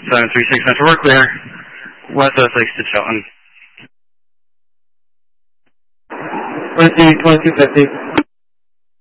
736 Metro, we're clear. West 06 to Chilton. 2250.